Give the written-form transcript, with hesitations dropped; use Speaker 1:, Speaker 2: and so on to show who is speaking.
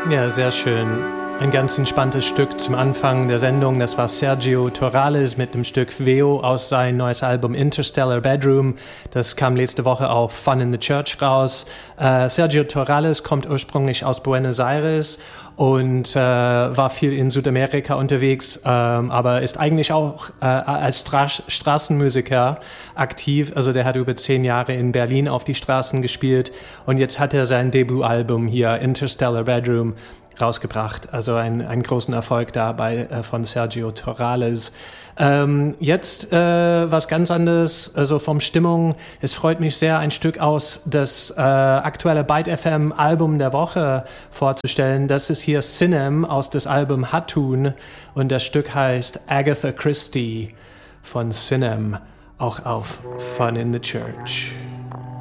Speaker 1: Ja, sehr schön. Ein ganz entspanntes Stück zum Anfang der Sendung. Das war Sergio Torrales mit dem Stück Veo aus seinem neues Album Interstellar Bedroom. Das kam letzte Woche auf Fun in the Church raus. Sergio Torrales kommt ursprünglich aus Buenos Aires und war viel in Südamerika unterwegs, aber ist eigentlich auch als Straßenmusiker aktiv. Also der hat über 10 Jahre in Berlin auf die Straßen gespielt und jetzt hat er sein Debütalbum hier, Interstellar Bedroom, rausgebracht. Also einen großen Erfolg dabei von Sergio Torrales. Jetzt was ganz anderes, also vom Stimmung. Es freut mich sehr, ein Stück aus das aktuelle Byte FM Album der Woche vorzustellen. Das ist hier Sinem aus das Album Hatun und das Stück heißt Agatha Christie von Sinem, auch auf Fun in the Church.